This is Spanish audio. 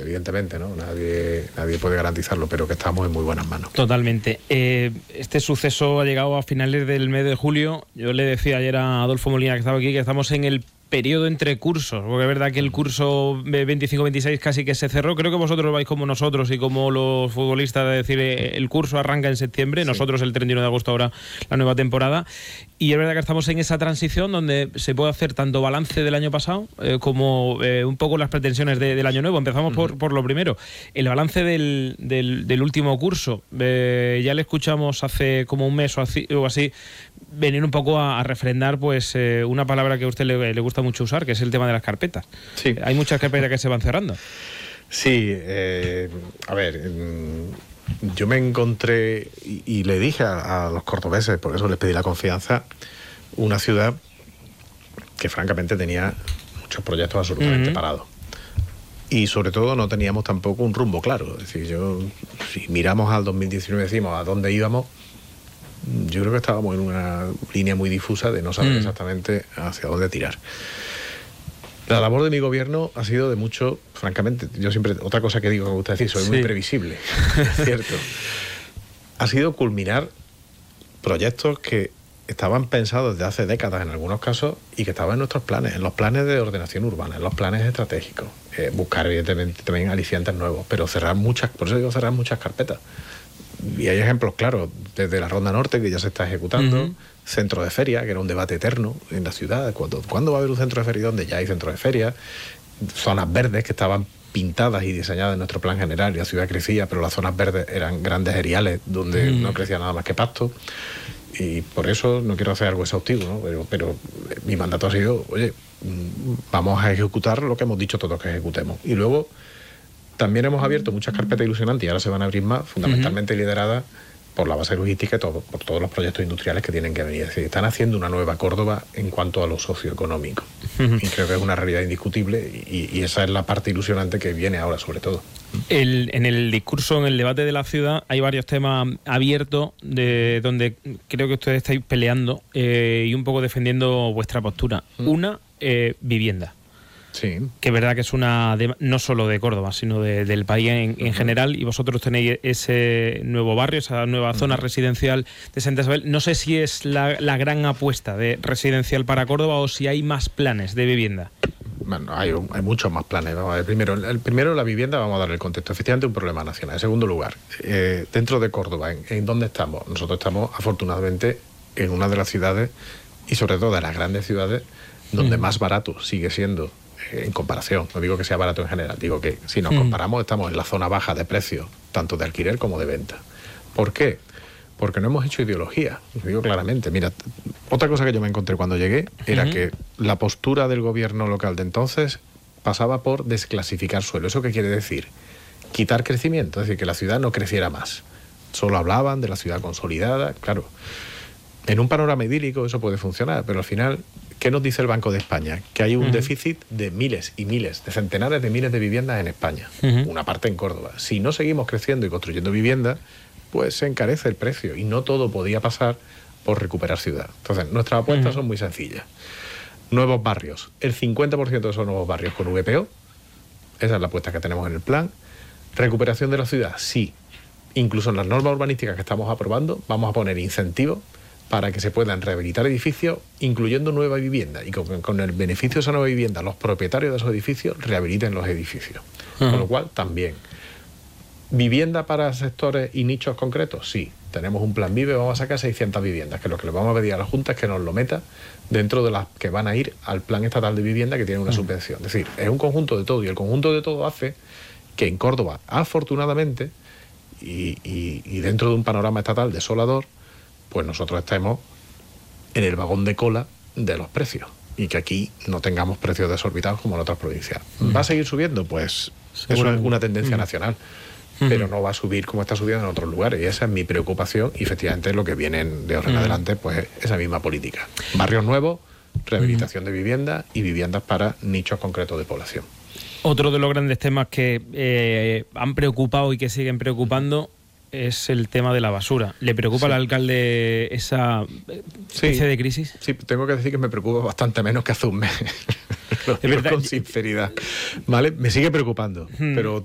evidentemente, ¿no? Nadie puede garantizarlo, pero que estamos en muy buenas manos. Totalmente. Este suceso ha llegado a finales del mes de julio. Yo le decía ayer a Adolfo Molina, que estaba aquí, que estamos en el periodo entre cursos, porque es verdad que el curso 25-26 casi que se cerró. Creo que vosotros vais como nosotros y como los futbolistas, es decir, el curso arranca en septiembre, sí. Nosotros el 31 de agosto ahora la nueva temporada, y es verdad que estamos en esa transición donde se puede hacer tanto balance del año pasado como un poco las pretensiones del año nuevo. Empezamos por lo primero, el balance del último curso. Ya le escuchamos hace como un mes o así venir un poco a refrendar pues una palabra que a usted le gusta mucho usar, que es el tema de las carpetas. Sí. Hay muchas carpetas que se van cerrando. Sí, a ver, yo me encontré y le dije a los cordobeses, por eso les pedí la confianza, una ciudad que francamente tenía muchos proyectos absolutamente parados. Y sobre todo no teníamos tampoco un rumbo claro. Es decir, si miramos al 2019 y decimos a dónde íbamos, yo creo que estábamos en una línea muy difusa de no saber exactamente hacia dónde tirar. La labor de mi gobierno ha sido de mucho, francamente, yo siempre, otra cosa que digo que me gusta decir, soy muy previsible, es cierto. Ha sido culminar proyectos que estaban pensados desde hace décadas en algunos casos y que estaban en nuestros planes, en los planes de ordenación urbana, en los planes estratégicos. Buscar evidentemente también alicientes nuevos, pero por eso digo cerrar muchas carpetas. Y hay ejemplos claros, desde la Ronda Norte, que ya se está ejecutando, centro de feria, que era un debate eterno en la ciudad. ¿Cuándo va a haber un centro de feria? Donde ya hay centro de feria. Zonas verdes que estaban pintadas y diseñadas en nuestro plan general, y la ciudad crecía, pero las zonas verdes eran grandes eriales donde no crecía nada más que pasto. Y por eso no quiero hacer algo exhaustivo, ¿no? Pero mi mandato ha sido, oye, vamos a ejecutar lo que hemos dicho todos que ejecutemos. Y luego también hemos abierto muchas carpetas ilusionantes y ahora se van a abrir más, fundamentalmente lideradas por la base logística y por todos los proyectos industriales que tienen que venir. Es decir, están haciendo una nueva Córdoba en cuanto a lo socioeconómico. Y creo que es una realidad indiscutible y esa es la parte ilusionante que viene ahora, sobre todo. En el discurso, en el debate de la ciudad, hay varios temas abiertos donde creo que ustedes estáis peleando y un poco defendiendo vuestra postura. Una, vivienda. Sí. Que es verdad que es no solo de Córdoba, sino del país en general, y vosotros tenéis ese nuevo barrio, esa nueva zona residencial de Santa Isabel. No sé si es la gran apuesta de residencial para Córdoba o si hay más planes de vivienda. Bueno, hay muchos más planes. Vamos a ver, primero la vivienda, vamos a dar el contexto. Efectivamente, un problema nacional. En segundo lugar, dentro de Córdoba, ¿en dónde estamos? Nosotros estamos, afortunadamente, en una de las ciudades, y sobre todo de las grandes ciudades, donde más barato sigue siendo en comparación. No digo que sea barato en general, digo que si nos comparamos estamos en la zona baja de precios, tanto de alquiler como de venta. ¿Por qué? Porque no hemos hecho ideología, lo digo claramente. Mira, otra cosa que yo me encontré cuando llegué era que la postura del gobierno local de entonces pasaba por desclasificar suelo. ¿Eso qué quiere decir? Quitar crecimiento, es decir, que la ciudad no creciera más. Solo hablaban de la ciudad consolidada, claro. En un panorama idílico eso puede funcionar, pero al final, ¿qué nos dice el Banco de España? Que hay un déficit de miles y miles, de centenares de miles de viviendas en España, una parte en Córdoba. Si no seguimos creciendo y construyendo viviendas, pues se encarece el precio y no todo podía pasar por recuperar ciudad. Entonces, nuestras apuestas son muy sencillas. Nuevos barrios. El 50% de esos nuevos barrios con VPO, esa es la apuesta que tenemos en el plan. Recuperación de la ciudad, sí. Incluso en las normas urbanísticas que estamos aprobando, vamos a poner incentivos para que se puedan rehabilitar edificios, incluyendo nueva vivienda, y con el beneficio de esa nueva vivienda, los propietarios de esos edificios rehabiliten los edificios. Con lo cual, también. ¿Vivienda para sectores y nichos concretos? Sí. Tenemos un plan VIVE, vamos a sacar 600 viviendas, que lo que le vamos a pedir a la Junta es que nos lo meta dentro de las que van a ir al Plan Estatal de Vivienda, que tiene una subvención. Es decir, es un conjunto de todo, y el conjunto de todo hace que en Córdoba, afortunadamente, y dentro de un panorama estatal desolador, pues nosotros estemos en el vagón de cola de los precios y que aquí no tengamos precios desorbitados como en otras provincias. ¿Va a seguir subiendo? Pues eso es una tendencia nacional, pero no va a subir como está subiendo en otros lugares, y esa es mi preocupación, y efectivamente lo que viene de ahora en adelante pues esa misma política. Barrios nuevos, rehabilitación de viviendas y viviendas para nichos concretos de población. Otro de los grandes temas que han preocupado y que siguen preocupando es el tema de la basura. ¿Le preocupa al alcalde esa especie de crisis? Sí, tengo que decir que me preocupa bastante menos que hace un mes. Lo digo con sinceridad. ¿Vale? Me sigue preocupando, pero